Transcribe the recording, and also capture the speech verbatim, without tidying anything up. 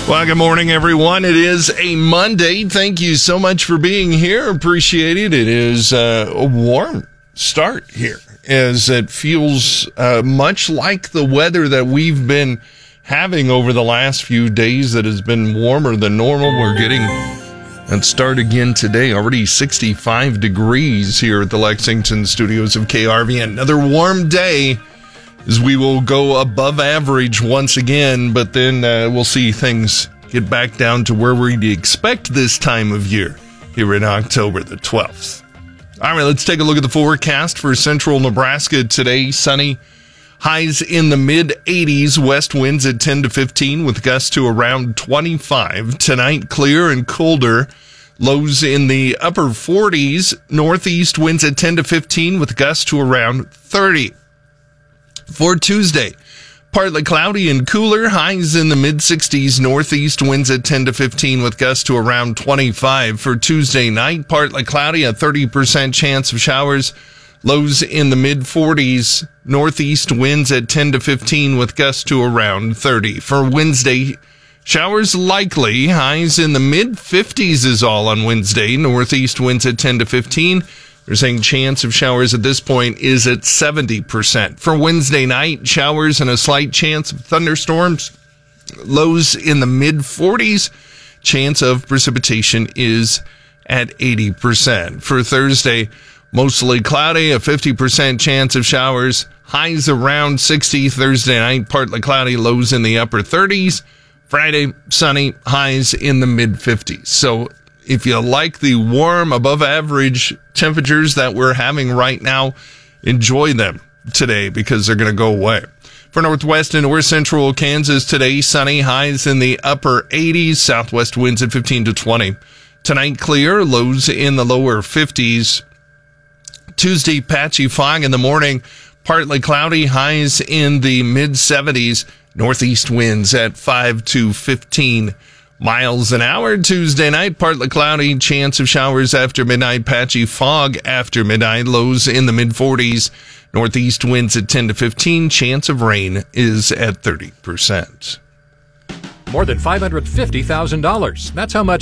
Well, good morning, everyone. It is a Monday. Thank you so much for being here. Appreciate it. It is uh, a warm start here, as it feels uh, much like the weather that we've been having over the last few days that has been warmer than normal. We're getting that start again today. Already sixty-five degrees here at the Lexington studios of K R V. Another warm day, as we will go above average once again, but then uh, we'll see things get back down to where we'd expect this time of year here in October the twelfth. All right, let's take a look at the forecast for central Nebraska today. Sunny, highs in the mid eighties, west winds at ten to fifteen with gusts to around twenty-five. Tonight, clear and colder, lows in the upper forties, northeast winds at ten to fifteen with gusts to around thirty. For Tuesday, partly cloudy and cooler, highs in the mid-sixties, northeast winds at ten to fifteen with gusts to around twenty-five. For Tuesday night, partly cloudy, a thirty percent chance of showers, lows in the mid-forties, northeast winds at ten to fifteen with gusts to around thirty. For Wednesday, showers likely, highs in the mid-fifties is all on Wednesday, northeast winds at ten to fifteen. They're saying chance of showers at this point is at seventy percent. For Wednesday night, showers and a slight chance of thunderstorms. Lows in the mid-forties. Chance of precipitation is at eighty percent. For Thursday, mostly cloudy, a fifty percent chance of showers. Highs around sixty. Thursday night, partly cloudy, lows in the upper thirties. Friday, sunny, highs in the mid-fifties. So if you like the warm, above average temperatures that we're having right now, enjoy them today because they're going to go away. For northwest and north central Kansas today, sunny, highs in the upper eighties, southwest winds at fifteen to twenty. Tonight, clear, lows in the lower fifties. Tuesday, patchy fog in the morning, partly cloudy, highs in the mid seventies, northeast winds at five to fifteen miles an hour. Tuesday night, partly cloudy, chance of showers after midnight, patchy fog after midnight, lows in the mid-forties, northeast winds at ten to fifteen, chance of rain is at thirty percent. More than five hundred fifty thousand dollars. That's how much